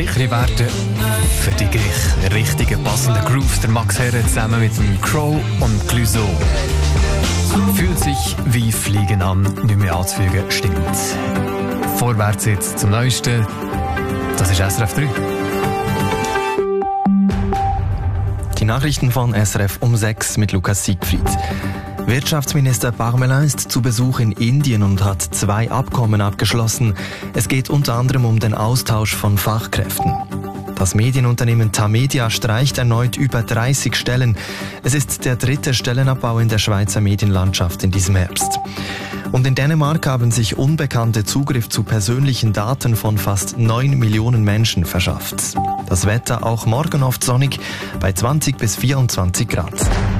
Sichere Werte für die richtigen passenden Groove. Der Max Herre zusammen mit dem Crow und Clouseau. Fühlt sich wie Fliegen an, nicht mehr anzufügen, stimmt. Vorwärts jetzt zum Neuesten. Das ist SRF 3. Die Nachrichten von SRF um 6 mit Lukas Siegfried. Wirtschaftsminister Parmelin ist zu Besuch in Indien und hat 2 Abkommen abgeschlossen. Es geht unter anderem um den Austausch von Fachkräften. Das Medienunternehmen Tamedia streicht erneut über 30 Stellen. Es ist der 3. Stellenabbau in der Schweizer Medienlandschaft in diesem Herbst. Und in Dänemark haben sich Unbekannte Zugriff zu persönlichen Daten von fast 9 Millionen Menschen verschafft. Das Wetter auch morgen oft sonnig bei 20 bis 24 Grad.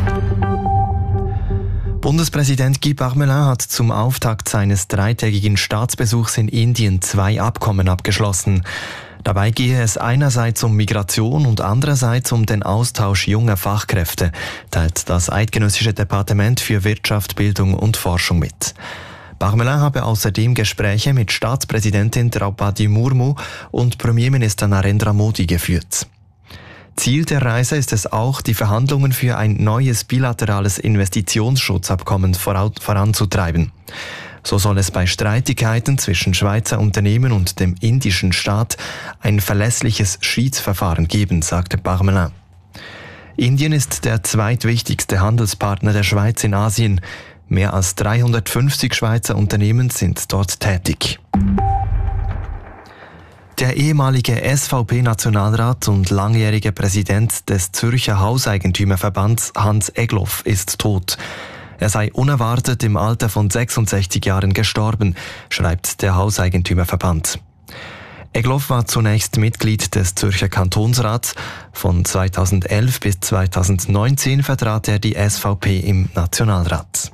Bundespräsident Guy Parmelin hat zum Auftakt seines 3-tägigen Staatsbesuchs in Indien 2 Abkommen abgeschlossen. Dabei gehe es einerseits um Migration und andererseits um den Austausch junger Fachkräfte, teilt das Eidgenössische Departement für Wirtschaft, Bildung und Forschung mit. Parmelin habe außerdem Gespräche mit Staatspräsidentin Draupadi Murmu und Premierminister Narendra Modi geführt. Ziel der Reise ist es auch, die Verhandlungen für ein neues bilaterales Investitionsschutzabkommen voranzutreiben. So soll es bei Streitigkeiten zwischen Schweizer Unternehmen und dem indischen Staat ein verlässliches Schiedsverfahren geben, sagte Parmelin. Indien ist der zweitwichtigste Handelspartner der Schweiz in Asien. Mehr als 350 Schweizer Unternehmen sind dort tätig. Der ehemalige SVP-Nationalrat und langjährige Präsident des Zürcher Hauseigentümerverbands Hans Egloff ist tot. Er sei unerwartet im Alter von 66 Jahren gestorben, schreibt der Hauseigentümerverband. Egloff war zunächst Mitglied des Zürcher Kantonsrats. Von 2011 bis 2019 vertrat er die SVP im Nationalrat.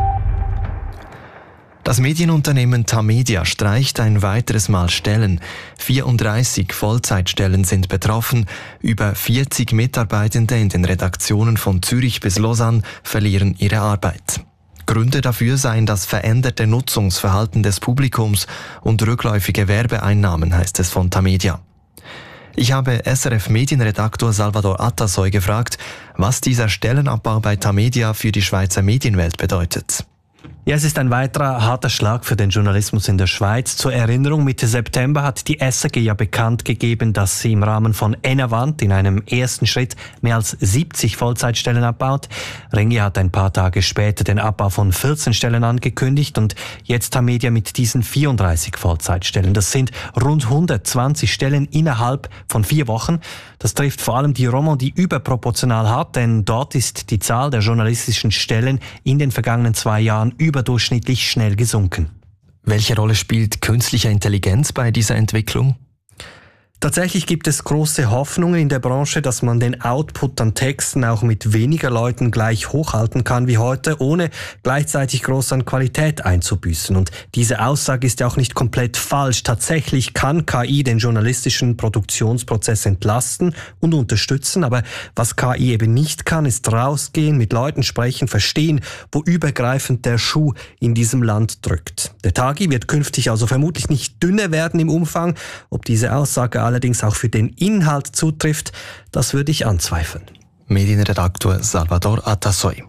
Das Medienunternehmen Tamedia streicht ein weiteres Mal Stellen. 34 Vollzeitstellen sind betroffen. Über 40 Mitarbeitende in den Redaktionen von Zürich bis Lausanne verlieren ihre Arbeit. Gründe dafür seien das veränderte Nutzungsverhalten des Publikums und rückläufige Werbeeinnahmen, heißt es von Tamedia. Ich habe SRF-Medienredaktor Salvador Atasoy gefragt, was dieser Stellenabbau bei Tamedia für die Schweizer Medienwelt bedeutet. Ja, es ist ein weiterer harter Schlag für den Journalismus in der Schweiz. Zur Erinnerung, Mitte September hat die SRG ja bekannt gegeben, dass sie im Rahmen von Enervant in einem ersten Schritt mehr als 70 Vollzeitstellen abbaut. Ringier hat ein paar Tage später den Abbau von 14 Stellen angekündigt und jetzt Tamedia mit diesen 34 Vollzeitstellen. Das sind rund 120 Stellen innerhalb von 4 Wochen. Das trifft vor allem die Romandie überproportional hart, denn dort ist die Zahl der journalistischen Stellen in den vergangenen 2 Jahren überdurchschnittlich schnell gesunken. Welche Rolle spielt künstliche Intelligenz bei dieser Entwicklung? Tatsächlich gibt es große Hoffnungen in der Branche, dass man den Output an Texten auch mit weniger Leuten gleich hochhalten kann wie heute, ohne gleichzeitig groß an Qualität einzubüßen. Und diese Aussage ist ja auch nicht komplett falsch. Tatsächlich kann KI den journalistischen Produktionsprozess entlasten und unterstützen, aber was KI eben nicht kann, ist rausgehen, mit Leuten sprechen, verstehen, wo übergreifend der Schuh in diesem Land drückt. Der Tagi wird künftig also vermutlich nicht dünner werden im Umfang. Ob diese Aussage allerdings auch für den Inhalt zutrifft, das würde ich anzweifeln. Medienredaktor Salvador Atasoy.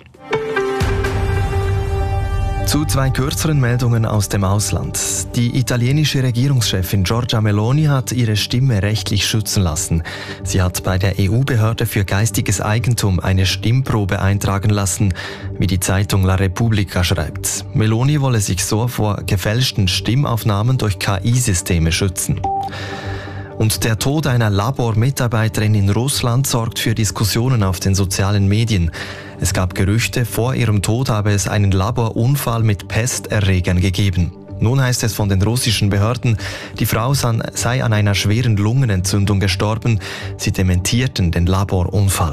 Zu 2 kürzeren Meldungen aus dem Ausland. Die italienische Regierungschefin Giorgia Meloni hat ihre Stimme rechtlich schützen lassen. Sie hat bei der EU-Behörde für geistiges Eigentum eine Stimmprobe eintragen lassen, wie die Zeitung La Repubblica schreibt. Meloni wolle sich so vor gefälschten Stimmaufnahmen durch KI-Systeme schützen. Und der Tod einer Labormitarbeiterin in Russland sorgt für Diskussionen auf den sozialen Medien. Es gab Gerüchte, vor ihrem Tod habe es einen Laborunfall mit Pesterregern gegeben. Nun heißt es von den russischen Behörden, die Frau sei an einer schweren Lungenentzündung gestorben. Sie dementierten den Laborunfall.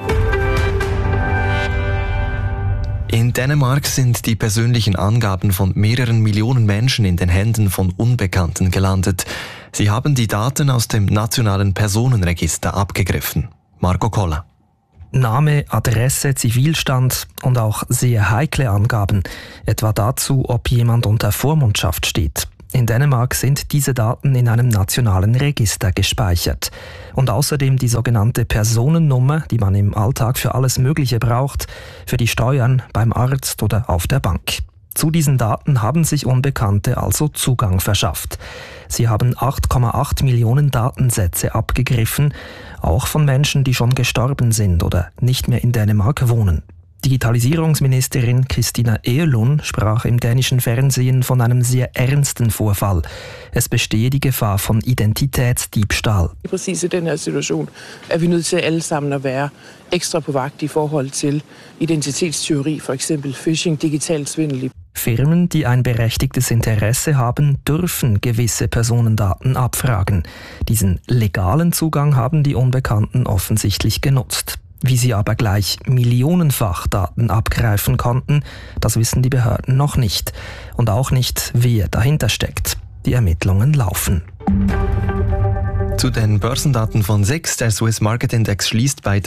In Dänemark sind die persönlichen Angaben von mehreren Millionen Menschen in den Händen von Unbekannten gelandet. Sie haben die Daten aus dem nationalen Personenregister abgegriffen. Marco Koller. Name, Adresse, Zivilstand und auch sehr heikle Angaben, etwa dazu, ob jemand unter Vormundschaft steht. In Dänemark sind diese Daten in einem nationalen Register gespeichert. Und außerdem die sogenannte Personennummer, die man im Alltag für alles Mögliche braucht, für die Steuern, beim Arzt oder auf der Bank. Zu diesen Daten haben sich Unbekannte also Zugang verschafft. Sie haben 8,8 Millionen Datensätze abgegriffen, auch von Menschen, die schon gestorben sind oder nicht mehr in Dänemark wohnen. Digitalisierungsministerin Christina Egelund sprach im dänischen Fernsehen von einem sehr ernsten Vorfall. Es bestehe die Gefahr von Identitätsdiebstahl. Præcis i den her situation er vi nødt til alle sammen at være ekstra på vagt i forhold til identitetstyveri, for eksempel phishing, digital svindel. Firmen, die ein berechtigtes Interesse haben, dürfen gewisse Personendaten abfragen. Diesen legalen Zugang haben die Unbekannten offensichtlich genutzt. Wie sie aber gleich millionenfach Daten abgreifen konnten, das wissen die Behörden noch nicht. Und auch nicht, wer dahinter steckt. Die Ermittlungen laufen. Zu den Börsendaten von SEX. Der Swiss Market Index schließt bei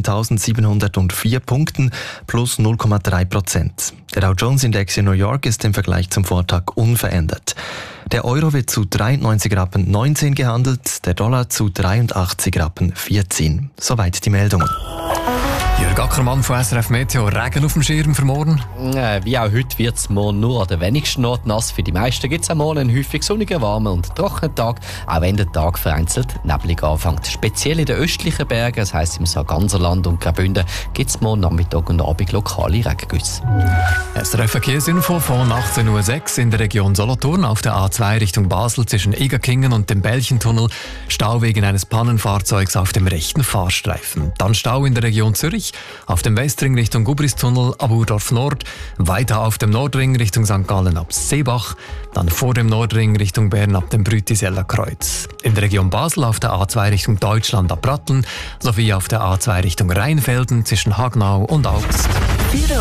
13.704 Punkten plus 0,3%. Der Dow Jones Index in New York ist im Vergleich zum Vortag unverändert. Der Euro wird zu 93,19 Rappen gehandelt, der Dollar zu 83,14 Rappen. Soweit die Meldungen. Jörg Ackermann von SRF Meteo. Regen auf dem Schirm für morgen? Wie auch heute wird es morgen nur an den wenigsten Orten nass. Für die meisten gibt es am Morgen einen häufig sonnigen, warmen und trockenen Tag, auch wenn der Tag vereinzelt neblig anfängt. Speziell in den östlichen Bergen, das heisst im Sarganserland und Graubünden, gibt es morgen Nachmittag und Abend lokale Regengüsse. SRF Verkehrsinfo von 18.06 Uhr in der Region Solothurn auf der A2 Richtung Basel zwischen Egerkingen und dem Belchentunnel. Stau wegen eines Pannenfahrzeugs auf dem rechten Fahrstreifen. Dann Stau in der Region Zürich. Auf dem Westring Richtung Gubristunnel ab Urdorf Nord, weiter auf dem Nordring Richtung St. Gallen ab Seebach, dann vor dem Nordring Richtung Bern ab dem Brütiseller Kreuz. In der Region Basel auf der A2 Richtung Deutschland ab Pratteln, sowie auf der A2 Richtung Rheinfelden zwischen Hagnau und Augst.